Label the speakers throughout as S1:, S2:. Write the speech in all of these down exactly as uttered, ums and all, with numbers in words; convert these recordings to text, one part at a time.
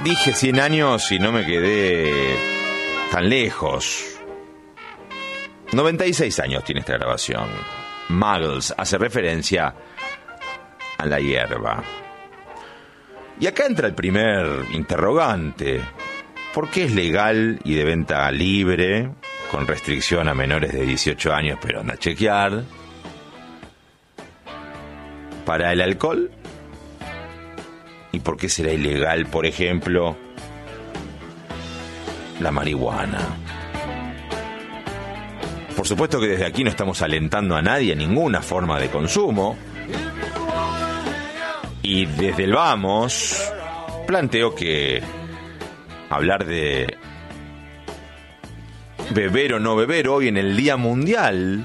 S1: Dije cien años y no me quedé tan lejos. noventa y seis años tiene esta grabación. Muggles hace referencia a la hierba. Y acá entra el primer interrogante. ¿Por qué es legal y de venta libre, con restricción a menores de dieciocho años, pero anda a chequear? ¿Para el alcohol? ¿Y por qué será ilegal, por ejemplo, la marihuana? Por supuesto que desde aquí no estamos alentando a nadie a ninguna forma de consumo. Y desde el vamos, planteo que hablar de beber o no beber hoy en el Día Mundial,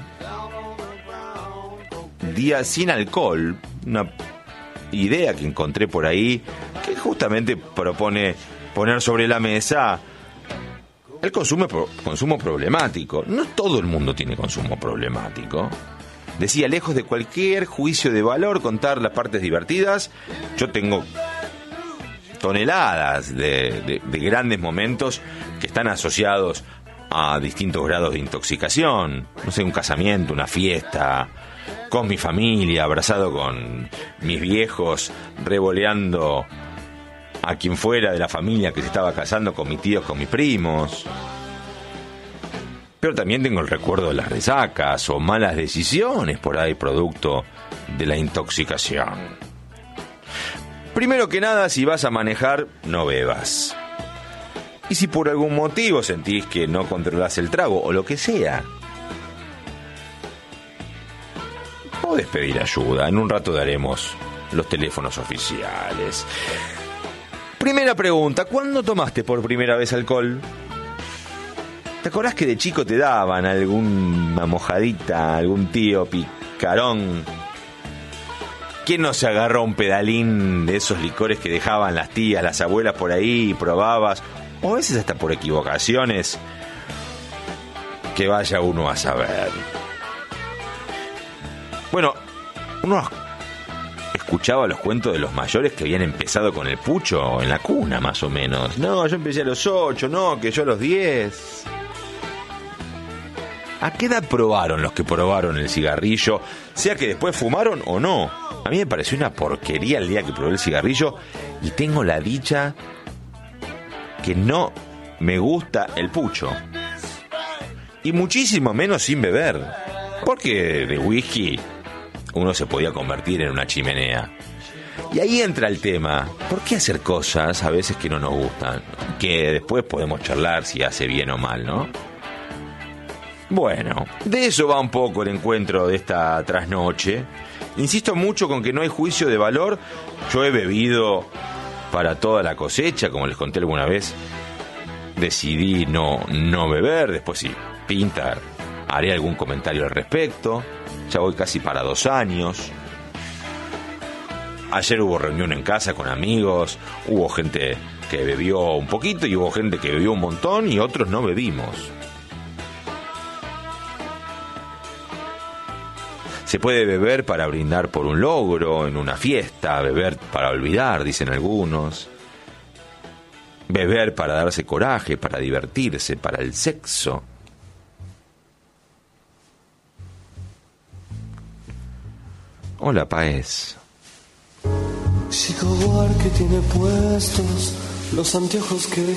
S1: Día sin Alcohol, una idea que encontré por ahí, que justamente propone poner sobre la mesa el consumo, consumo problemático. No todo el mundo tiene consumo problemático. Decía, lejos de cualquier juicio de valor, contar las partes divertidas, yo tengo toneladas de, de, de grandes momentos que están asociados a distintos grados de intoxicación. No sé, un casamiento, una fiesta, con mi familia, abrazado con mis viejos, revoleando a quien fuera de la familia que se estaba casando, con mis tíos, con mis primos. Pero también tengo el recuerdo de las resacas o malas decisiones por ahí producto de la intoxicación. Primero que nada, si vas a manejar, no bebas. Y si por algún motivo sentís que no controlás el trago o lo que sea, podés pedir ayuda. En un rato daremos los teléfonos oficiales. Primera pregunta, ¿cuándo tomaste por primera vez alcohol? ¿Te acordás que de chico te daban alguna mojadita, algún tío picarón? ¿Quién no se agarró un pedalín de esos licores que dejaban las tías, las abuelas por ahí y probabas? O a veces hasta por equivocaciones, que vaya uno a saber. Bueno, uno escuchaba los cuentos de los mayores que habían empezado con el pucho en la cuna, más o menos. No, yo empecé a los ocho, no, que yo a los diez. ¿A qué edad probaron los que probaron el cigarrillo? Sea que después fumaron o no. A mí me pareció una porquería el día que probé el cigarrillo y tengo la dicha que no me gusta el pucho. Y muchísimo menos sin beber. Porque de whisky uno se podía convertir en una chimenea. Y ahí entra el tema. ¿Por qué hacer cosas a veces que no nos gustan? Que después podemos charlar si hace bien o mal, ¿no? Bueno, de eso va un poco el encuentro de esta trasnoche. Insisto mucho con que no hay juicio de valor. Yo he bebido para toda la cosecha, como les conté alguna vez. Decidí no, no beber, después sí, pintar. Haré algún comentario al respecto. Ya voy casi para dos años. Ayer hubo reunión en casa con amigos. Hubo gente que bebió un poquito y hubo gente que bebió un montón y otros no bebimos. Se puede beber para brindar por un logro en una fiesta, beber para olvidar, dicen algunos. Beber para darse coraje, para divertirse, para el sexo. Hola, Paez.
S2: Chico War que tiene puestos los anteojos que